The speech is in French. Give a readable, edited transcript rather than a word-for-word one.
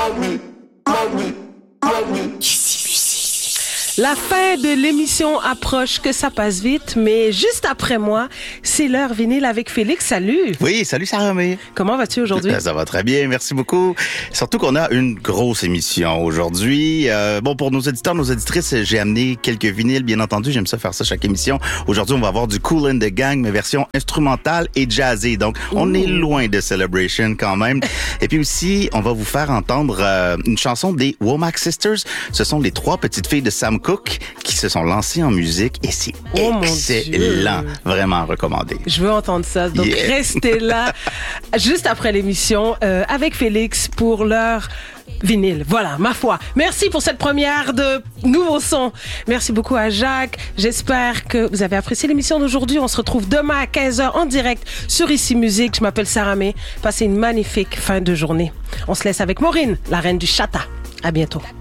La fin de l'émission approche, que ça passe vite, mais juste après moi, c'est l'heure vinyle avec Félix. Salut! Oui, salut Sarah-Mé. Comment vas-tu aujourd'hui? Ça va très bien, merci beaucoup. Surtout qu'on a une grosse émission aujourd'hui. Pour nos auditeurs, nos auditrices, j'ai amené quelques vinyles, bien entendu. J'aime ça faire ça chaque émission. Aujourd'hui, on va avoir du Kool and the Gang, mais version instrumentale et jazzée. Donc, on est loin de Celebration quand même. Et puis aussi, on va vous faire entendre une chanson des Womack Sisters. Ce sont les 3 petites filles de Sam Cooke qui se sont lancées en musique et c'est excellent, vraiment recommandé. Je veux entendre ça, donc restez là juste après l'émission avec Félix pour leur vinyle. Voilà, ma foi. Merci pour cette première de nouveaux sons. Merci beaucoup à Jacques. J'espère que vous avez apprécié l'émission d'aujourd'hui. On se retrouve demain à 15h en direct sur Ici Musique. Je m'appelle Sarah-Mé. Passez une magnifique fin de journée. On se laisse avec Maureen, la reine du chata. À bientôt.